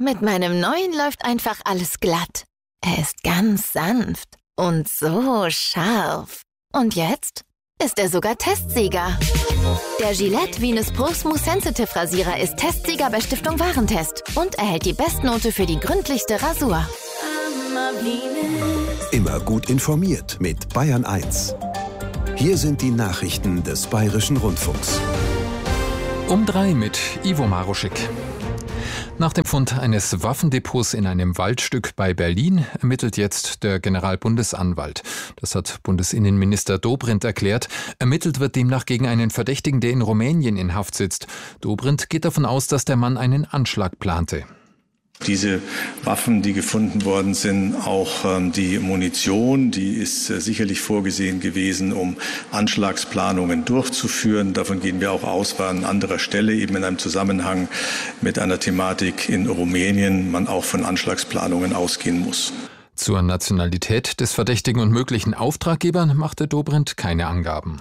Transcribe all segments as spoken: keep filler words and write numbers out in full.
Mit meinem neuen läuft einfach alles glatt. Er ist ganz sanft und so scharf. Und jetzt ist er sogar Testsieger. Der Gillette Venus Pro Smooth Sensitive Rasierer ist Testsieger bei Stiftung Warentest und erhält die Bestnote für die gründlichste Rasur. Immer gut informiert mit Bayern eins. Hier sind die Nachrichten des Bayerischen Rundfunks. Um drei mit Ivo Maruschik. Nach dem Fund eines Waffendepots in einem Waldstück bei Berlin ermittelt jetzt der Generalbundesanwalt. Das hat Bundesinnenminister Dobrindt erklärt. Ermittelt wird demnach gegen einen Verdächtigen, der in Rumänien in Haft sitzt. Dobrindt geht davon aus, dass der Mann einen Anschlag plante. Diese Waffen, die gefunden worden sind, auch ähm, die Munition, die ist äh, sicherlich vorgesehen gewesen, um Anschlagsplanungen durchzuführen. Davon gehen wir auch aus, weil an anderer Stelle eben in einem Zusammenhang mit einer Thematik in Rumänien man auch von Anschlagsplanungen ausgehen muss. Zur Nationalität des Verdächtigen und möglichen Auftraggebern machte Dobrindt keine Angaben.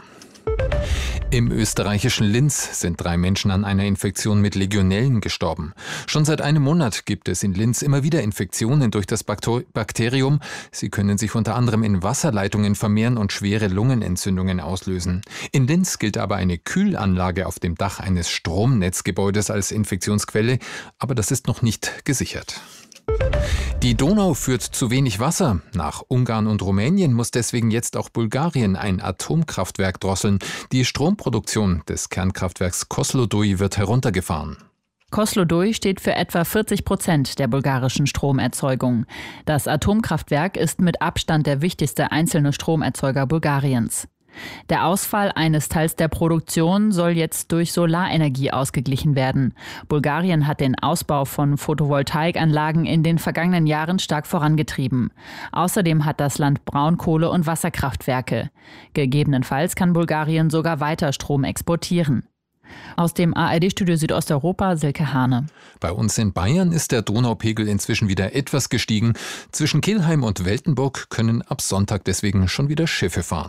Im österreichischen Linz sind drei Menschen an einer Infektion mit Legionellen gestorben. Schon seit einem Monat gibt es in Linz immer wieder Infektionen durch das Bakterium. Sie können sich unter anderem in Wasserleitungen vermehren und schwere Lungenentzündungen auslösen. In Linz gilt aber eine Kühlanlage auf dem Dach eines Stromnetzgebäudes als Infektionsquelle, aber das ist noch nicht gesichert. Die Donau führt zu wenig Wasser. Nach Ungarn und Rumänien muss deswegen jetzt auch Bulgarien ein Atomkraftwerk drosseln. Die Stromproduktion des Kernkraftwerks Kozloduy wird heruntergefahren. Kozloduy steht für etwa vierzig Prozent der bulgarischen Stromerzeugung. Das Atomkraftwerk ist mit Abstand der wichtigste einzelne Stromerzeuger Bulgariens. Der Ausfall eines Teils der Produktion soll jetzt durch Solarenergie ausgeglichen werden. Bulgarien hat den Ausbau von Photovoltaikanlagen in den vergangenen Jahren stark vorangetrieben. Außerdem hat das Land Braunkohle- und Wasserkraftwerke. Gegebenenfalls kann Bulgarien sogar weiter Strom exportieren. Aus dem A R D-Studio Südosteuropa, Silke Hane. Bei uns in Bayern ist der Donaupegel inzwischen wieder etwas gestiegen. Zwischen Kelheim und Weltenburg können ab Sonntag deswegen schon wieder Schiffe fahren.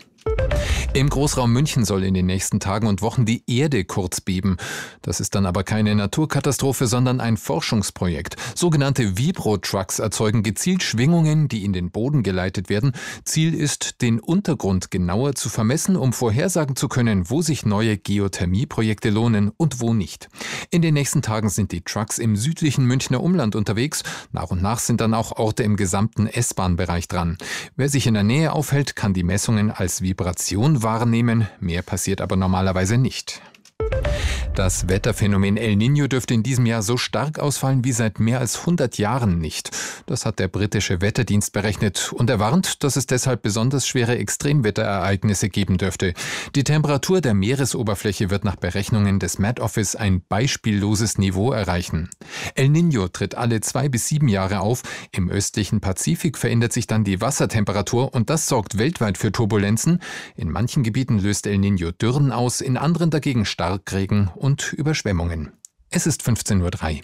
Im Großraum München soll in den nächsten Tagen und Wochen die Erde kurz beben. Das ist dann aber keine Naturkatastrophe, sondern ein Forschungsprojekt. Sogenannte Vibro-Trucks erzeugen gezielt Schwingungen, die in den Boden geleitet werden. Ziel ist, den Untergrund genauer zu vermessen, um vorhersagen zu können, wo sich neue Geothermieprojekte lohnen und wo nicht. In den nächsten Tagen sind die Trucks im südlichen Münchner Umland unterwegs. Nach und nach sind dann auch Orte im gesamten S-Bahn-Bereich dran. Wer sich in der Nähe aufhält, kann die Messungen als Vibration wahrnehmen. Mehr passiert aber normalerweise nicht. Das Wetterphänomen El Niño dürfte in diesem Jahr so stark ausfallen wie seit mehr als hundert Jahren nicht. Das hat der britische Wetterdienst berechnet und er warnt, dass es deshalb besonders schwere Extremwetterereignisse geben dürfte. Die Temperatur der Meeresoberfläche wird nach Berechnungen des Met Office ein beispielloses Niveau erreichen. El Niño tritt alle zwei bis sieben Jahre auf. Im östlichen Pazifik verändert sich dann die Wassertemperatur und das sorgt weltweit für Turbulenzen. In manchen Gebieten löst El Niño Dürren aus, in anderen dagegen Starkregen und Überschwemmungen. Es ist fünfzehn Uhr drei.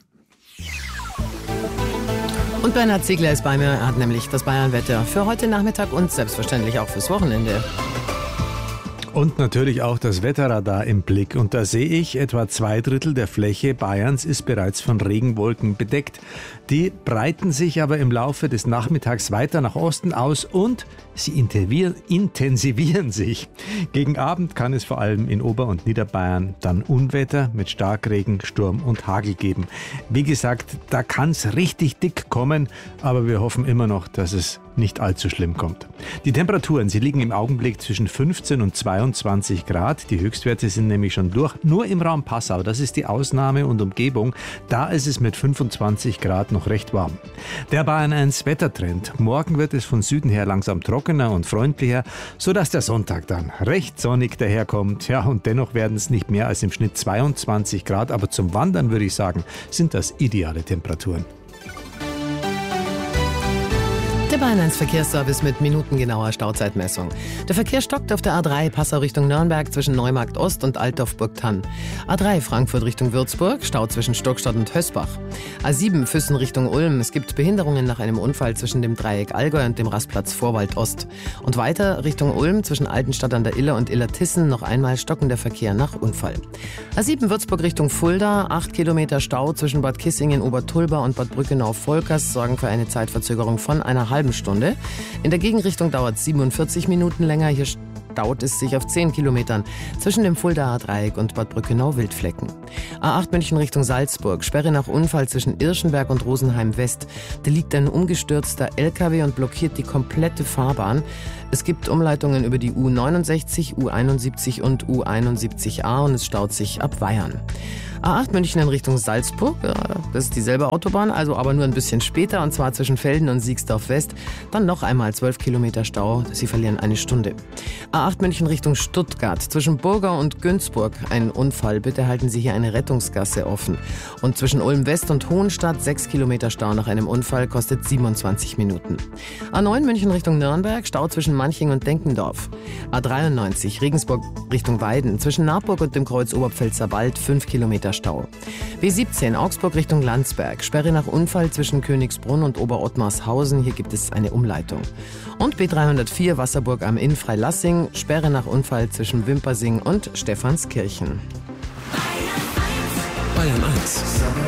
Und Bernhard Ziegler ist bei mir. Er hat nämlich das Bayernwetter für heute Nachmittag und selbstverständlich auch fürs Wochenende. Und natürlich auch das Wetterradar im Blick. Und da sehe ich, etwa zwei Drittel der Fläche Bayerns ist bereits von Regenwolken bedeckt. Die breiten sich aber im Laufe des Nachmittags weiter nach Osten aus und sie intensivieren sich. Gegen Abend kann es vor allem in Ober- und Niederbayern dann Unwetter mit Starkregen, Sturm und Hagel geben. Wie gesagt, da kann es richtig dick kommen, aber wir hoffen immer noch, dass es nicht allzu schlimm kommt. Die Temperaturen, sie liegen im Augenblick zwischen fünfzehn und zweiundzwanzig Grad. Die Höchstwerte sind nämlich schon durch. Nur im Raum Passau, das ist die Ausnahme und Umgebung, da ist es mit fünfundzwanzig Grad noch recht warm. Der Bayern eins Wettertrend. Morgen wird es von Süden her langsam trockener und freundlicher, sodass der Sonntag dann recht sonnig daherkommt. Ja, und dennoch werden es nicht mehr als im Schnitt zweiundzwanzig Grad, aber zum Wandern würde ich sagen, sind das ideale Temperaturen. Der Bayern eins Verkehrsservice mit minutengenauer Stauzeitmessung. Der Verkehr stockt auf der A drei Passau Richtung Nürnberg zwischen Neumarkt Ost und Altdorf-Burgthann. A drei Frankfurt Richtung Würzburg, Stau zwischen Stockstadt und Hösbach. A sieben Füssen Richtung Ulm. Es gibt Behinderungen nach einem Unfall zwischen dem Dreieck Allgäu und dem Rastplatz Vorwald Ost. Und weiter Richtung Ulm zwischen Altenstadt an der Iller und Illertissen noch einmal stockender Verkehr nach Unfall. A sieben Würzburg Richtung Fulda, acht Kilometer Stau zwischen Bad Kissingen, Obertulba und Bad Brückenau-Volkers sorgen für eine Zeitverzögerung von einer halben Stunde. In der Gegenrichtung dauert es siebenundvierzig Minuten länger. Hier staut es sich auf zehn Kilometern zwischen dem Fuldaer Dreieck und Bad Brückenau-Wildflecken. A acht München Richtung Salzburg, Sperre nach Unfall zwischen Irschenberg und Rosenheim West. Da liegt ein umgestürzter L K W und blockiert die komplette Fahrbahn. Es gibt Umleitungen über die U neunundsechzig, U einundsiebzig und U einundsiebzig A und es staut sich ab Weyern. A acht München in Richtung Salzburg, ja, das ist dieselbe Autobahn, also aber nur ein bisschen später, und zwar zwischen Velden und Siegsdorf West. Dann noch einmal zwölf Kilometer Stau, Sie verlieren eine Stunde. A acht München Richtung Stuttgart, zwischen Burgau und Günzburg ein Unfall, bitte halten Sie hier eine Rettungsgasse offen. Und zwischen Ulm West und Hohenstadt sechs Kilometer Stau nach einem Unfall, kostet siebenundzwanzig Minuten. A neun München Richtung Nürnberg, Stau zwischen Manching und Denkendorf. A dreiundneunzig Regensburg Richtung Weiden, zwischen Naburg und dem Kreuz Oberpfälzer Wald fünf Kilometer Stau. B siebzehn Augsburg Richtung Landsberg, Sperre nach Unfall zwischen Königsbrunn und Oberottmarshausen, hier gibt es eine Umleitung. Und B dreihundertvier Wasserburg am Inn Freilassing, Sperre nach Unfall zwischen Wimpersing und Stephanskirchen. Bayern eins.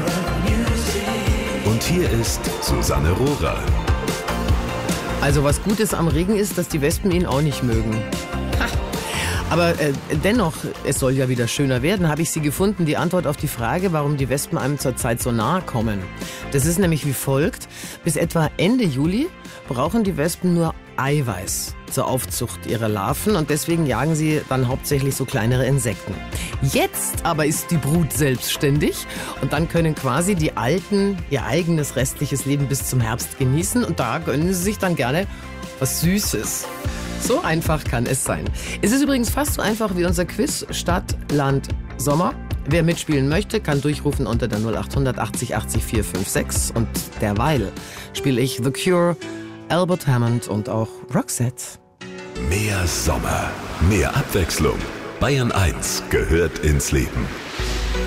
Und hier ist Susanne Rohrer. Also was Gutes am Regen ist, dass die Wespen ihn auch nicht mögen. Ha. Aber äh, dennoch, es soll ja wieder schöner werden, habe ich sie gefunden, die Antwort auf die Frage, warum die Wespen einem zurzeit so nahe kommen. Das ist nämlich wie folgt: Bis etwa Ende Juli brauchen die Wespen nur Eiweiß zur Aufzucht ihrer Larven und deswegen jagen sie dann hauptsächlich so kleinere Insekten. Jetzt aber ist die Brut selbstständig und dann können quasi die Alten ihr eigenes restliches Leben bis zum Herbst genießen und da gönnen sie sich dann gerne was Süßes. So einfach kann es sein. Es ist übrigens fast so einfach wie unser Quiz Stadt, Land, Sommer. Wer mitspielen möchte, kann durchrufen unter der null acht hundert achtzig achtzig vier fünf sechs und derweil spiele ich The Cure, Albert Hammond und auch Roxette. Mehr Sommer, mehr Abwechslung. Bayern eins gehört ins Leben.